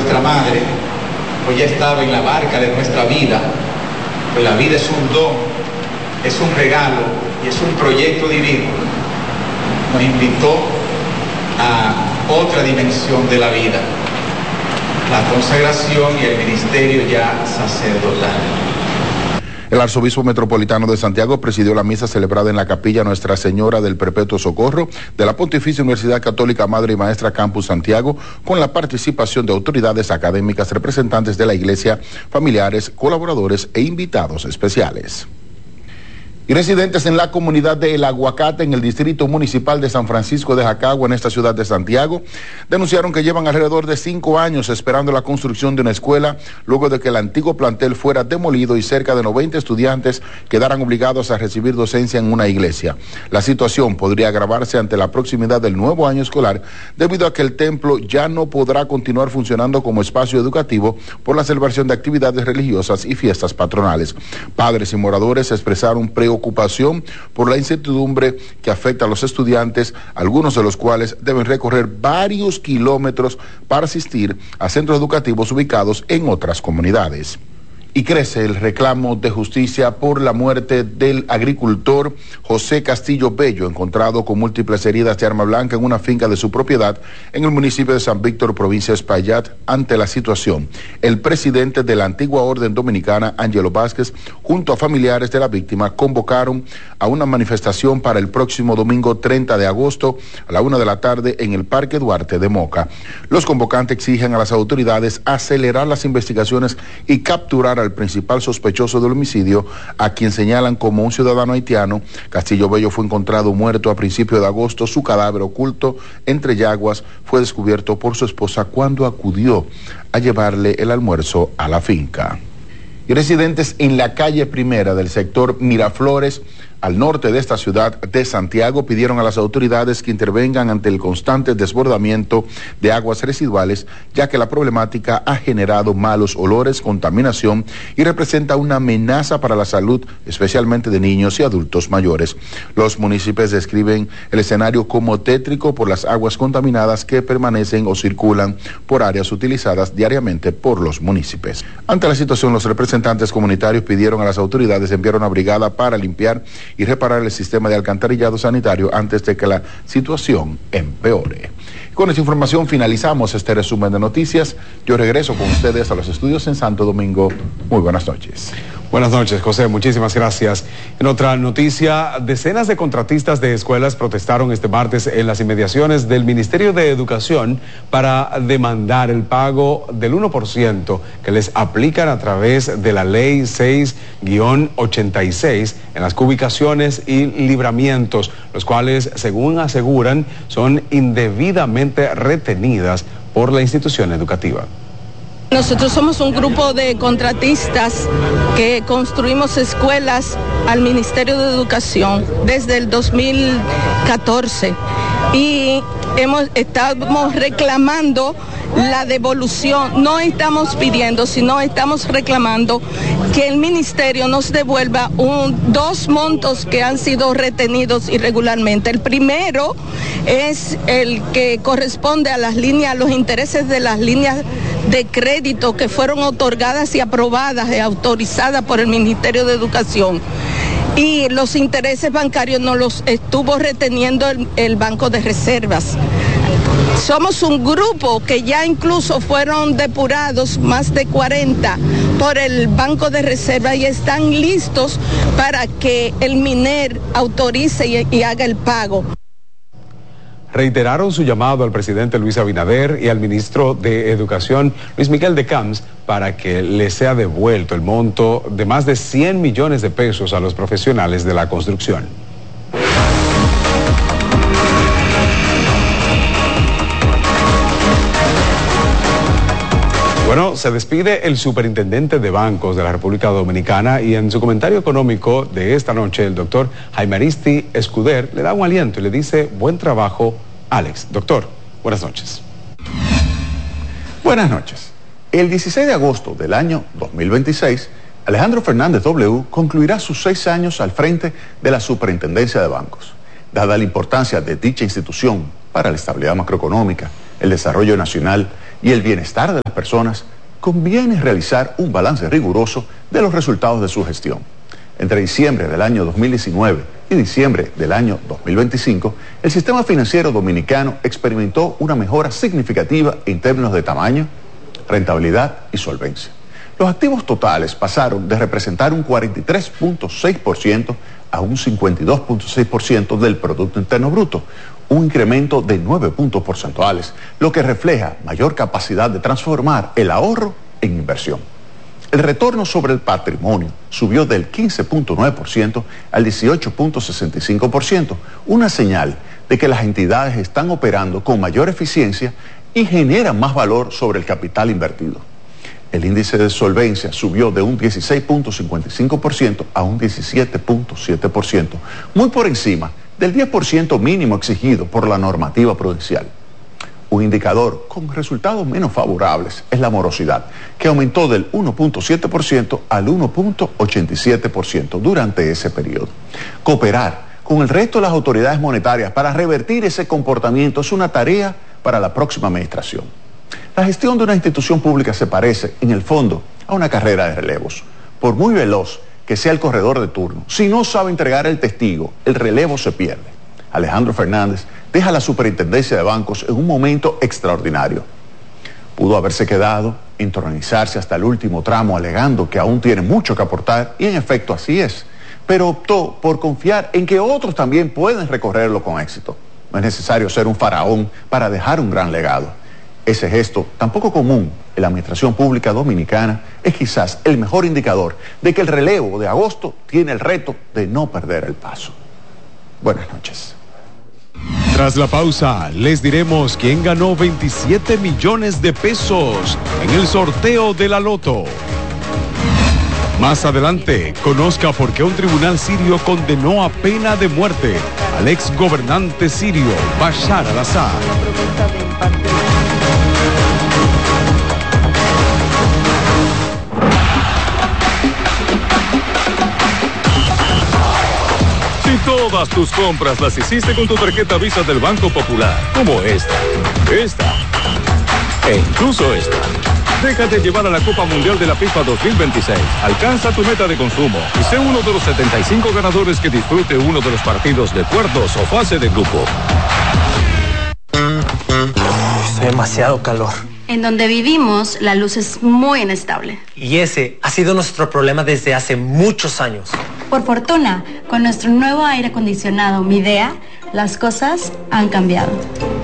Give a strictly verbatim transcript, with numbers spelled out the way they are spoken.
nuestra madre, pues ya estaba en la barca de nuestra vida. Pues la vida es un don, es un regalo y es un proyecto divino. Nos invitó a otra dimensión de la vida, la consagración y el ministerio ya sacerdotal. El arzobispo metropolitano de Santiago presidió la misa celebrada en la capilla Nuestra Señora del Perpetuo Socorro de la Pontificia Universidad Católica Madre y Maestra Campus Santiago, con la participación de autoridades académicas, representantes de la Iglesia, familiares, colaboradores e invitados especiales. Y residentes en la comunidad de El Aguacate, en el distrito municipal de San Francisco de Jacagua, en esta ciudad de Santiago, denunciaron que llevan alrededor de cinco años esperando la construcción de una escuela, luego de que el antiguo plantel fuera demolido y cerca de noventa estudiantes quedaran obligados a recibir docencia en una iglesia. La situación podría agravarse ante la proximidad del nuevo año escolar, debido a que el templo ya no podrá continuar funcionando como espacio educativo por la celebración de actividades religiosas y fiestas patronales. Padres y moradores expresaron preocupación ocupación por la incertidumbre que afecta a los estudiantes, algunos de los cuales deben recorrer varios kilómetros para asistir a centros educativos ubicados en otras comunidades. Y crece el reclamo de justicia por la muerte del agricultor José Castillo Bello, encontrado con múltiples heridas de arma blanca en una finca de su propiedad en el municipio de San Víctor, provincia de Espaillat. Ante la situación, el presidente de la antigua Orden Dominicana, Ángelo Vázquez, junto a familiares de la víctima, convocaron a una manifestación para el próximo domingo treinta de agosto a la una de la tarde en el Parque Duarte de Moca. Los convocantes exigen a las autoridades acelerar las investigaciones y capturar a el principal sospechoso del homicidio, a quien señalan como un ciudadano haitiano. Castillo Bello fue encontrado muerto a principios de agosto. Su cadáver, oculto entre yaguas, fue descubierto por su esposa cuando acudió a llevarle el almuerzo a la finca. Y residentes en la calle Primera del sector Miraflores, al norte de esta ciudad de Santiago, pidieron a las autoridades que intervengan ante el constante desbordamiento de aguas residuales, ya que la problemática ha generado malos olores, contaminación y representa una amenaza para la salud, especialmente de niños y adultos mayores. Los municipios describen el escenario como tétrico por las aguas contaminadas que permanecen o circulan por áreas utilizadas diariamente por los municipios. Ante la situación, los representantes comunitarios pidieron a las autoridades enviar una brigada para limpiar y reparar el sistema de alcantarillado sanitario antes de que la situación empeore. Con esta información finalizamos este resumen de noticias. Yo regreso con ustedes a los estudios en Santo Domingo. Muy buenas noches. Buenas noches, José. Muchísimas gracias. En otra noticia, decenas de contratistas de escuelas protestaron este martes en las inmediaciones del Ministerio de Educación para demandar el pago del uno por ciento que les aplican a través de la Ley seis guión ochenta y seis en las cubicaciones y libramientos, los cuales, según aseguran, son indebidamente retenidas por la institución educativa. Nosotros somos un grupo de contratistas que construimos escuelas al Ministerio de Educación desde el dos mil catorce y hemos, estamos reclamando la devolución, no estamos pidiendo, sino estamos reclamando que el ministerio nos devuelva un, dos montos que han sido retenidos irregularmente. El primero es el que corresponde a las líneas, a los intereses de las líneas de crédito que fueron otorgadas y aprobadas y autorizadas por el Ministerio de Educación. Y los intereses bancarios nos los estuvo reteniendo el, el Banco de Reservas. Somos un grupo que ya incluso fueron depurados, más de cuarenta, por el Banco de Reserva y están listos para que el MINER autorice y, y haga el pago. Reiteraron su llamado al presidente Luis Abinader y al ministro de Educación, Luis Miguel de Camps, para que les sea devuelto el monto de más de cien millones de pesos a los profesionales de la construcción. Bueno, se despide el superintendente de bancos de la República Dominicana y en su comentario económico de esta noche, el doctor Jaime Aristi Escuder le da un aliento y le dice: buen trabajo, Alex. Doctor, buenas noches. Buenas noches. El dieciséis de agosto del año dos mil veintiséis, Alejandro Fernández W. concluirá sus seis años al frente de la Superintendencia de Bancos. Dada la importancia de dicha institución para la estabilidad macroeconómica, el desarrollo nacional y el bienestar de las personas, conviene realizar un balance riguroso de los resultados de su gestión. Entre diciembre del año dos mil diecinueve y diciembre del año dos mil veinticinco, el sistema financiero dominicano experimentó una mejora significativa en términos de tamaño, rentabilidad y solvencia. Los activos totales pasaron de representar un cuarenta y tres punto seis por ciento a un cincuenta y dos punto seis por ciento del Producto Interno Bruto, un incremento de nueve puntos porcentuales, lo que refleja mayor capacidad de transformar el ahorro en inversión. El retorno sobre el patrimonio subió del quince punto nueve por ciento al dieciocho punto sesenta y cinco por ciento, una señal de que las entidades están operando con mayor eficiencia y generan más valor sobre el capital invertido. El índice de solvencia subió de un dieciséis punto cincuenta y cinco por ciento a un diecisiete punto siete por ciento, muy por encima del diez por ciento mínimo exigido por la normativa prudencial. Un indicador con resultados menos favorables es la morosidad, que aumentó del uno punto siete por ciento al uno punto ochenta y siete por ciento durante ese periodo. Cooperar con el resto de las autoridades monetarias para revertir ese comportamiento es una tarea para la próxima administración. La gestión de una institución pública se parece, en el fondo, a una carrera de relevos. Por muy veloz que sea el corredor de turno, si no sabe entregar el testigo, el relevo se pierde. Alejandro Fernández deja la superintendencia de bancos en un momento extraordinario. Pudo haberse quedado, entronizarse hasta el último tramo alegando que aún tiene mucho que aportar, y en efecto así es, pero optó por confiar en que otros también pueden recorrerlo con éxito. No es necesario ser un faraón para dejar un gran legado. Ese gesto, tan poco común en la administración pública dominicana, es quizás el mejor indicador de que el relevo de agosto tiene el reto de no perder el paso. Buenas noches. Tras la pausa, les diremos quién ganó veintisiete millones de pesos en el sorteo de la Loto. Más adelante, conozca por qué un tribunal sirio condenó a pena de muerte al ex gobernante sirio Bashar al-Assad. Todas tus compras las hiciste con tu tarjeta Visa del Banco Popular, como esta, esta e incluso esta. Déjate llevar a la Copa Mundial de la FIFA dos mil veintiséis. Alcanza tu meta de consumo y sé uno de los setenta y cinco ganadores que disfrute uno de los partidos de cuartos o fase de grupo. Hace demasiado calor. En donde vivimos, la luz es muy inestable. Y ese ha sido nuestro problema desde hace muchos años. Por fortuna, con nuestro nuevo aire acondicionado Midea, las cosas han cambiado.